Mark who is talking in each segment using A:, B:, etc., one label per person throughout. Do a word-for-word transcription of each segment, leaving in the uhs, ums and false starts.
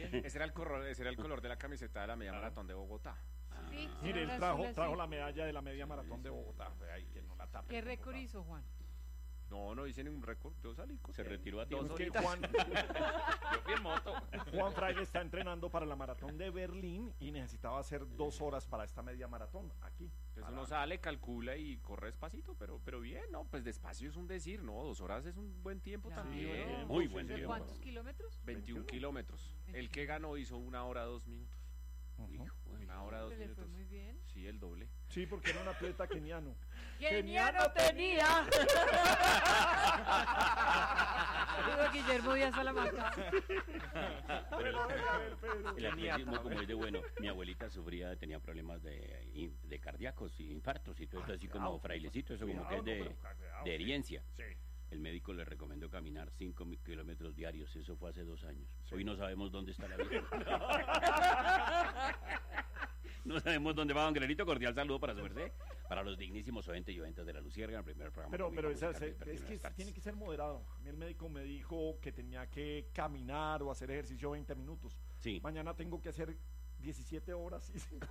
A: Ese era el color, ese era el color de la camiseta de la media maratón de Bogotá.
B: Sí,
C: Mire, él
B: era
C: trajo,
B: azul
C: trajo
B: así.
C: la medalla de la media maratón de Bogotá. Ay, que no la tape
B: ¿Qué
C: en
B: récord
C: Bogotá.
B: hizo, Juan?
A: No, no hice ningún récord. Yo salí con
D: Se retiró a
A: dos
D: tiempo.
C: Es que
A: horitas.
C: Juan,
A: Yo fui en moto.
C: Juan Fraile está entrenando para la maratón de Berlín y necesitaba hacer dos horas para esta media maratón aquí.
A: Entonces
C: Para-
A: uno sale, calcula y corre despacito, pero, pero bien, ¿no? Pues despacio es un decir, ¿no? Dos horas es un buen tiempo
B: Claro.
A: también.
C: bien.
D: Muy
C: Sí,
D: buen
C: sí,
B: ¿De
D: tiempo.
B: cuántos kilómetros?
A: veintiún kilómetros. El que ganó hizo una hora dos minutos.
C: Ujú.
A: Hijo, una hora dos
B: Le fue
A: minutos.
B: muy bien.
A: Sí, el doble.
C: Sí, porque era un atleta keniano.
B: ¡Keniano tenía! Saludos, Guillermo Díaz Salamanca.
C: Pero, a ver, Pedro.
D: El atletismo como es de bueno. Mi abuelita sufría, tenía problemas de, de cardíacos y infartos y todo esto, así como
C: Cuidado,
D: frailecito, eso como que es
C: cuidado,
D: de,
C: no, pero cuidado,
D: de
C: sí.
D: herencia.
C: Sí.
D: El médico le recomendó caminar cinco kilómetros diarios, eso fue hace dos años. Hoy no sabemos dónde está la vieja. No sabemos dónde va don Granito. Cordial saludo para su merced, para los dignísimos oyentes y oyentes de la Luciérnaga, el primer programa.
C: Pero,
D: cómico
C: pero esa-
D: musical
C: se-
D: vespertino
C: es
D: de
C: que
D: las tardes.
C: tiene que ser moderado. A mí el médico me dijo que tenía que caminar o hacer ejercicio veinte minutos.
D: Sí.
C: Mañana tengo que hacer diecisiete horas y cinco.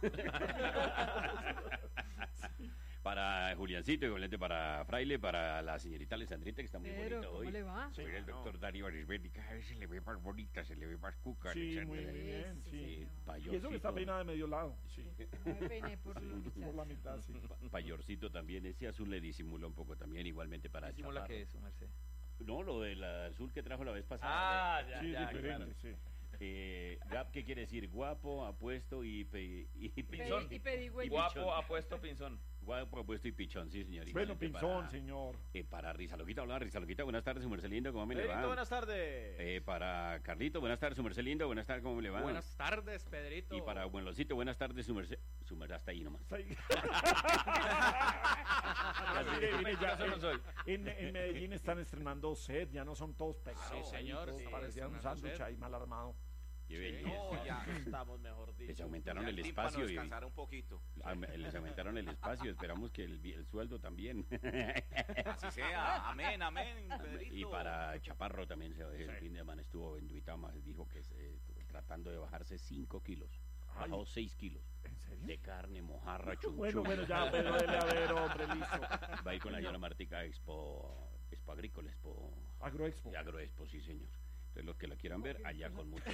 D: Para Juliancito, igualmente para Fraile, para la señorita Alessandrita, que está muy
B: Pero,
D: bonita
B: ¿cómo
D: hoy.
B: le va?
D: Soy el doctor Darío Arismendi, cada vez se le ve más bonita, se le ve más cuca.
C: Sí,
D: Alexandra.
C: muy bien,
B: Sí,
C: sí.
D: Sí,
C: Y eso que está
D: payorcito.
C: peinada de medio lado.
D: Sí.
B: Me peiné por la mitad.
C: Por la mitad, sí.
D: Pa- Payorcito también, ese azul le disimula un poco también, igualmente para
E: ¿Disimula
D: Chaparro.
E: qué es, su merced?
D: No, lo del azul que trajo la vez pasada.
E: Ah, ya,
C: Sí,
E: ya,
C: diferente,
E: claro.
C: sí.
D: Eh, Gap, ¿qué quiere decir? Guapo, apuesto y, pe, y
E: Pinzón.
B: Pedi- y pedigüeño.
E: Guapo, apuesto, pinzón.
D: Guapo, apuesto y pichón, sí, señorita.
C: Bueno,
D: Igualmente
C: Pinzón,
D: para-
C: señor.
D: Eh, para Risa Loquita, hola Risa Loquita, buenas tardes, su merced lindo, ¿cómo me le va?
E: Pedrito, buenas tardes.
D: Eh, para Carlito, buenas tardes, su merced lindo, buenas tardes, ¿cómo le va?
E: Buenas tardes, Pedrito.
D: Y para Buenlocito, buenas tardes, su merced, su merced, hasta ahí nomás.
C: Sí.
E: Así
C: Mire,
E: de
C: mire, ya,
E: mentiroso no soy.
C: en, en Medellín están estrenando set, ya no son todos pegados.
E: Sí, señor,
C: ahí,
E: sí,
C: todos parecían un
E: estrenando
C: sándwich
E: set.
C: ahí mal armado.
D: Qué belleza.
F: No, ya estamos, mejor dicho.
D: Les aumentaron
F: Ya
D: el
F: tímpano
D: espacio y-
F: descansar un poquito.
D: Ah, me- Les aumentaron el espacio, esperamos que el, el sueldo también.
F: Así sea. Amén, amén, Pedrito.
D: Y para Chaparro también, se, el fin de semana estuvo en Duitama, dijo que se- tratando de bajarse cinco kilos,
C: Ay.
D: bajó seis kilos
C: ¿En serio?
D: de carne, mojarra, chunchullo.
C: Bueno, bueno, ya, pero dele a ver, hombre, listo.
D: Va a ir con la señora Martica a Expo, Expo Agrícola, Expo
C: Agroexpo.
D: Agroexpo, sí señor. Entonces los que la quieran ver, allá con mucho.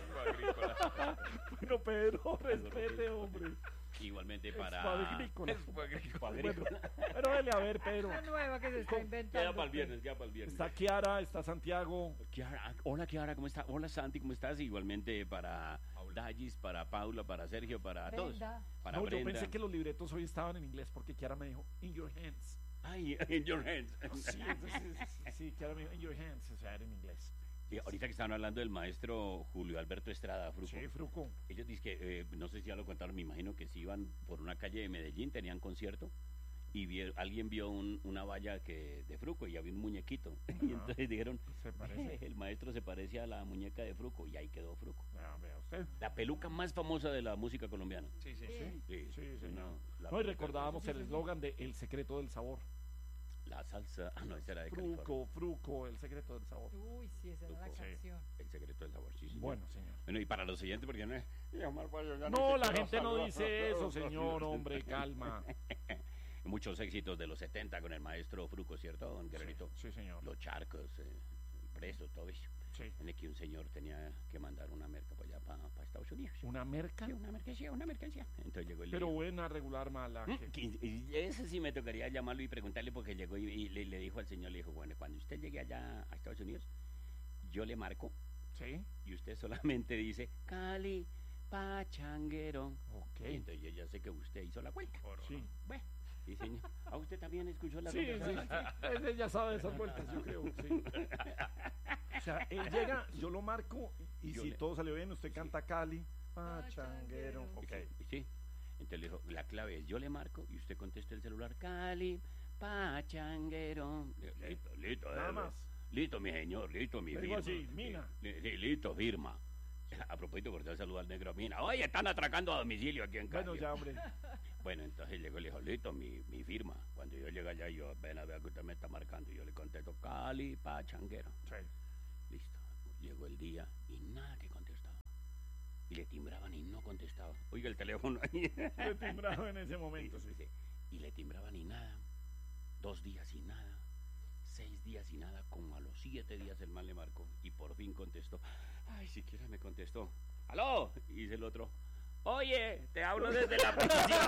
C: Bueno, Pedro, respete, hombre.
D: Igualmente
C: Expo
D: para...
C: Agrícola.
D: Expo Agrícola.
C: Bueno, pero dele a ver, Pedro.
B: Una nueva que se está
D: Queda
B: inventando.
D: para el viernes, queda para el viernes.
C: Está Kiara, está Santiago.
D: Kiara, hola Kiara, ¿cómo está? Hola Santi, ¿cómo estás? Igualmente para Dallis, para Paula, para Sergio, para
B: Brenda.
D: todos. Para
C: No, yo
D: Brenda.
C: pensé que los libretos hoy estaban en inglés porque Kiara me dijo, in your hands.
D: Ay, in your hands.
C: Sí, entonces, sí, Kiara me dijo, in your hands, o sea, era en inglés.
D: Y ahorita que estaban hablando del maestro Julio Alberto Estrada, Fruco.
C: Sí, Fruco.
D: Ellos dicen que, eh, no sé si ya lo contaron, me imagino que si iban por una calle de Medellín, tenían concierto, y vieron- alguien vio un- una valla que de Fruco y había un muñequito. Y entonces dijeron,
C: Se parece.
D: el maestro se parece a la muñeca de Fruco, y ahí quedó Fruco.
C: Ah, vea usted.
D: La peluca más famosa de la música colombiana.
E: Sí, sí.
B: Sí.
D: Sí,
C: Sí, señor.
D: no, la
C: No, y
D: peluca-
C: recordábamos el eslogan de El secreto del sabor.
D: La salsa, ah no, esa era de California.
C: Fruco, Fruco, el secreto del sabor.
B: Uy, sí, esa era la
D: Sí.
B: canción.
D: El secreto del sabor, sí, señor.
C: Bueno, señor.
D: Bueno, y para los oyentes, porque no es...
C: No, la gente no dice eso, señor, hombre, calma.
D: Muchos éxitos de los setenta con el maestro Fruco, ¿cierto, don Guerrerito?
C: Sí, sí, señor.
D: Los charcos, eh, el preso, todo eso.
C: Sí.
D: En el que un señor tenía que mandar una merca para allá, para, Estados Unidos.
C: ¿Una merca?
D: Sí, una mercancía, una mercancía. Entonces llegó el
C: Pero buena, regular, mala.
D: Mm,
C: que-
D: que- y ese sí me tocaría llamarlo y preguntarle porque llegó y, y le, le dijo al señor, le dijo, bueno, cuando usted llegue allá a Estados Unidos, yo le marco
C: Sí.
D: y usted solamente dice, Cali, Pachanguero.
C: Ok.
D: Y entonces yo ya sé que usted hizo la vuelta.
C: Sí.
D: Bueno, sí, señor. ¿A usted también escuchó la
C: Sí, sí,
D: vuelta?
C: sí. Ese ya sabe esas vueltas, yo creo, sí. O sea, él llega, yo lo marco y, y
D: Yo
C: si
D: le-
C: todo salió bien, usted canta Cali, Pachanguero.
B: Pachanguero.
C: Ok.
D: Y sí. Entonces le dijo, la clave es yo le marco y usted contesta el celular, Cali, Pachanguero. Listo, listo.
C: Nada
D: eh,
C: más.
D: Listo, mi señor, listo, mi
C: Le
D: firma.
C: digo así, Mina.
D: Eh, li- listo, firma. A propósito, cordial saludo al negro Mina. Oye, están atracando a domicilio aquí en Cali.
C: Bueno, ya, hombre.
D: Bueno, entonces llegó y le dijo, listo, mi, mi firma. Cuando yo llegué allá, yo, ven a ver que usted me está marcando. Y yo le contesto, Cali, Pachanguero.
C: Sí.
D: Listo. Llegó el día y nada que contestaba. timbraban y no contestaba. Oiga, el teléfono ahí.
C: Le timbrado en ese momento, sí.
D: Dice, y le timbraban y nada. Dos días y nada. Seis días y nada. Como a los siete días el man le marcó y por fin contestó. Ay, siquiera me contestó. ¡Aló! Y dice el otro. Oye, te hablo desde la prisión.